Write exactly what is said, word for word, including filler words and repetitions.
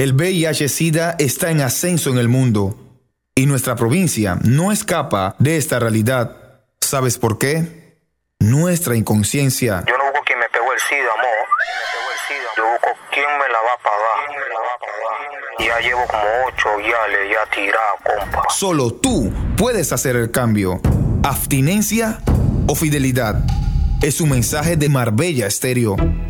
El V I H-Sida está en ascenso en el mundo y nuestra provincia no escapa de esta realidad. ¿Sabes por qué? Nuestra inconsciencia. Yo no busco quien me pegó el SIDA, amor. Me pegó el SIDA. Yo busco quién me la va a pagar. ¿Quién me la va a pagar? Ya llevo como ocho yales ya tirado, compa. Solo tú puedes hacer el cambio. Abstinencia o fidelidad. Es un mensaje de Marbella Estéreo.